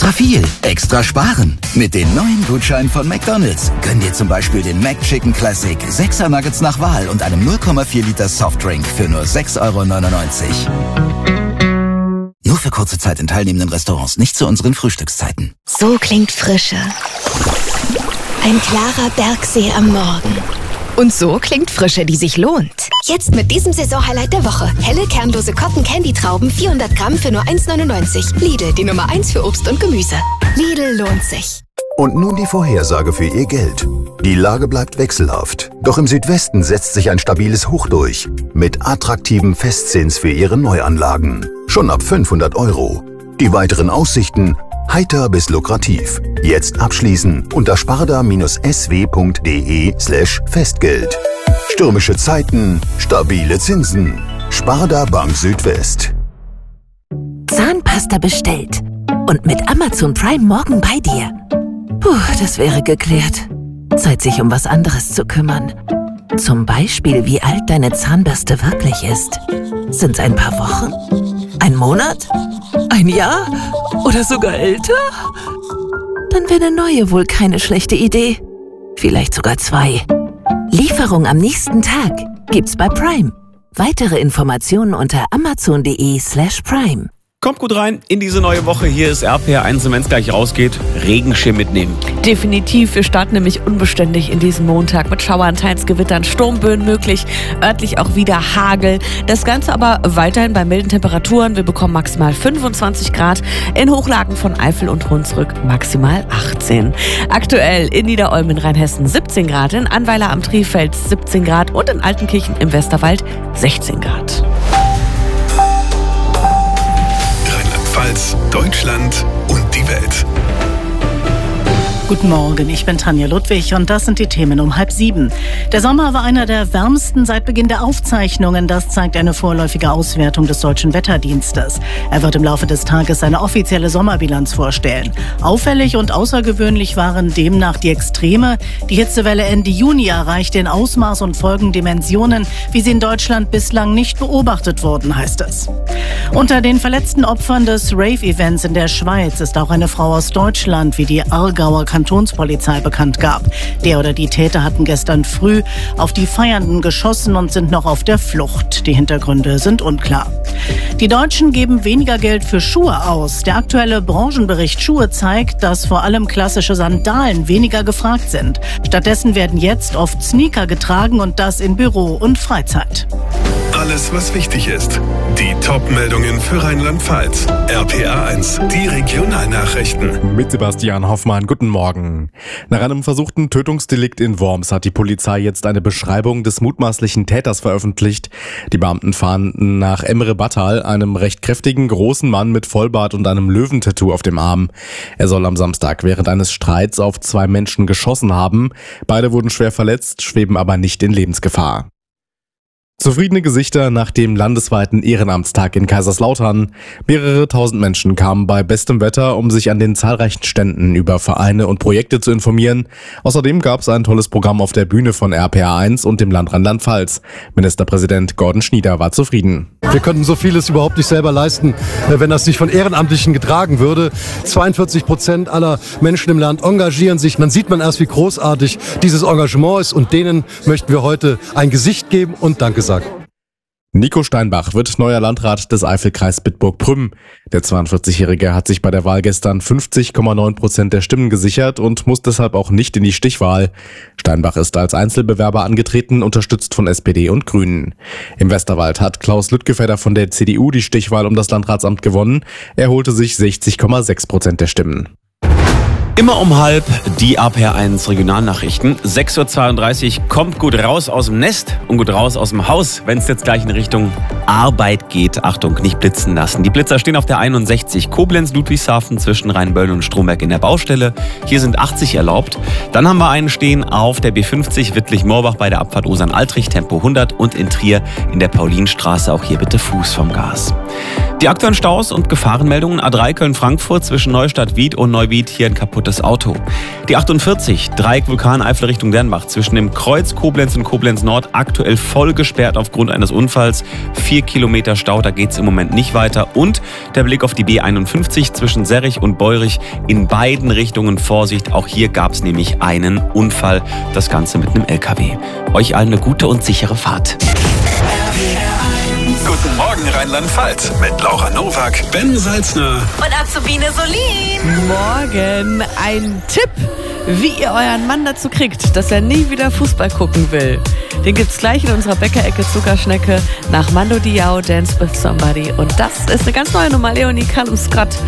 Extra viel, extra sparen. Mit den neuen Gutscheinen von McDonald's. Gönn dir zum Beispiel den McChicken Classic, 6er Nuggets nach Wahl und einem 0,4 Liter Softdrink für nur 6,99 €. Nur für kurze Zeit in teilnehmenden Restaurants, nicht zu unseren Frühstückszeiten. So klingt Frische. Ein klarer Bergsee am Morgen. Und so klingt Frische, die sich lohnt. Jetzt mit diesem Saisonhighlight der Woche. Helle, kernlose Cotton-Candy-Trauben, 400 Gramm für nur 1,99 €. Lidl, die Nummer 1 für Obst und Gemüse. Lidl lohnt sich. Und nun die Vorhersage für Ihr Geld. Die Lage bleibt wechselhaft. Doch im Südwesten setzt sich ein stabiles Hoch durch. Mit attraktivem Festzins für Ihre Neuanlagen. Schon ab 500 €. Die weiteren Aussichten: heiter bis lukrativ. Jetzt abschließen unter sparda-sw.de/Festgeld. Stürmische Zeiten, stabile Zinsen. Sparda Bank Südwest. Zahnpasta bestellt. Und mit Amazon Prime morgen bei dir. Puh, das wäre geklärt. Zeit, sich um was anderes zu kümmern. Zum Beispiel, wie alt deine Zahnbürste wirklich ist. Sind's ein paar Wochen? Ein Monat? Ein Jahr? Oder sogar älter? Dann wäre eine neue wohl keine schlechte Idee. Vielleicht sogar 2. Lieferung am nächsten Tag gibt's bei Prime. Weitere Informationen unter amazon.de/Prime. Kommt gut rein in diese neue Woche. Hier ist RPR1 und wenn es gleich rausgeht, Regenschirm mitnehmen. Definitiv. Wir starten nämlich unbeständig in diesen Montag mit Schauern, teils Gewittern, Sturmböen möglich, örtlich auch wieder Hagel. Das Ganze aber weiterhin bei milden Temperaturen. Wir bekommen maximal 25 Grad, in Hochlagen von Eifel und Hunsrück maximal 18. Aktuell in Niederolm in Rheinhessen 17 Grad, in Annweiler am Trifels 17 Grad und in Altenkirchen im Westerwald 16 Grad. Deutschland und die Welt. Guten Morgen, ich bin Tanja Ludwig und das sind die Themen um 6:30. Der Sommer war einer der wärmsten seit Beginn der Aufzeichnungen. Das zeigt eine vorläufige Auswertung des Deutschen Wetterdienstes. Er wird im Laufe des Tages seine offizielle Sommerbilanz vorstellen. Auffällig und außergewöhnlich waren demnach die Extreme. Die Hitzewelle Ende Juni erreichte in Ausmaß und Folgendimensionen, wie sie in Deutschland bislang nicht beobachtet wurden, heißt es. Unter den verletzten Opfern des Rave-Events in der Schweiz ist auch eine Frau aus Deutschland, wie die Aargauer Kantonspolizei bekannt gab. Der oder die Täter hatten gestern früh auf die Feiernden geschossen und sind noch auf der Flucht. Die Hintergründe sind unklar. Die Deutschen geben weniger Geld für Schuhe aus. Der aktuelle Branchenbericht Schuhe zeigt, dass vor allem klassische Sandalen weniger gefragt sind. Stattdessen werden jetzt oft Sneaker getragen und das in Büro und Freizeit. Alles, was wichtig ist. Die Top-Meldungen für Rheinland-Pfalz. RPR1, die Regionalnachrichten. Mit Sebastian Hoffmann, guten Morgen. Nach einem versuchten Tötungsdelikt in Worms hat die Polizei jetzt eine Beschreibung des mutmaßlichen Täters veröffentlicht. Die Beamten fahnden nach Emre Battal, einem recht kräftigen, großen Mann mit Vollbart und einem Löwentattoo auf dem Arm. Er soll am Samstag während eines Streits auf 2 Menschen geschossen haben. Beide wurden schwer verletzt, schweben aber nicht in Lebensgefahr. Zufriedene Gesichter nach dem landesweiten Ehrenamtstag in Kaiserslautern. Mehrere tausend Menschen kamen bei bestem Wetter, um sich an den zahlreichen Ständen über Vereine und Projekte zu informieren. Außerdem gab es ein tolles Programm auf der Bühne von RPR1 und dem Land Rheinland-Pfalz. Ministerpräsident Gordon Schnieder war zufrieden. Wir könnten so vieles überhaupt nicht selber leisten, wenn das nicht von Ehrenamtlichen getragen würde. 42% aller Menschen im Land engagieren sich. Dann sieht man erst, wie großartig dieses Engagement ist und denen möchten wir heute ein Gesicht geben und Danke sagen. Nico Steinbach wird neuer Landrat des Eifelkreis Bitburg-Prüm. Der 42-Jährige hat sich bei der Wahl gestern 50,9% der Stimmen gesichert und muss deshalb auch nicht in die Stichwahl. Steinbach ist als Einzelbewerber angetreten, unterstützt von SPD und Grünen. Im Westerwald hat Klaus Lüttgefedder von der CDU die Stichwahl um das Landratsamt gewonnen. Er holte sich 60,6% der Stimmen. Immer um 12:30 die RPR1 Regionalnachrichten. 6:32 Uhr, kommt gut raus aus dem Nest und gut raus aus dem Haus, wenn es jetzt gleich in Richtung Arbeit geht. Achtung, nicht blitzen lassen. Die Blitzer stehen auf der 61 Koblenz-Ludwigshafen zwischen Rheinböllen und Stromberg in der Baustelle. Hier sind 80 erlaubt. Dann haben wir einen stehen auf der B50 Wittlich-Moorbach bei der Abfahrt Osern-Altrich, Tempo 100 und in Trier in der Paulinstraße. Auch hier bitte Fuß vom Gas. Die aktuellen Staus und Gefahrenmeldungen: A3 Köln-Frankfurt zwischen Neustadt-Wied und Neuwied, hier ein kaputtes Auto. Die 48 Dreieck Vulkaneifel Richtung Dernbach zwischen dem Kreuz Koblenz und Koblenz Nord aktuell voll gesperrt aufgrund eines Unfalls. 4 Kilometer Stau, da geht's im Moment nicht weiter. Und der Blick auf die B51 zwischen Serrich und Beurich, in beiden Richtungen Vorsicht. Auch hier gab's nämlich einen Unfall. Das Ganze mit einem LKW. Euch allen eine gute und sichere Fahrt. Guten Morgen Rheinland-Pfalz mit Laura Nowak, Ben Salzner Und Azubine Solin. Morgen ein Tipp, wie ihr euren Mann dazu kriegt, dass er nie wieder Fußball gucken will. Den gibt's gleich in unserer Bäckerecke Zuckerschnecke nach Mando Diao, Dance with Somebody. Und das ist eine ganz neue Nummer, Leonie Kalumskrat.